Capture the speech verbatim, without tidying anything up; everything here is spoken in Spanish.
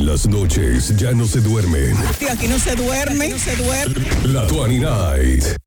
En las noches ya no se duermen. Aquí no se duerme, no se duerme. La veinte Night.